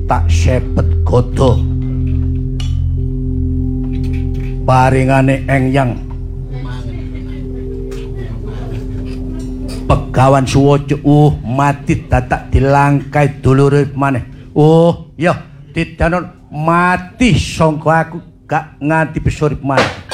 tak sepet godo paringane engyang Pegawan Suwojo mati dadak dilangkai dulure maneh. Ya, didanon mati sangka aku gak nganti bisa urip maneh.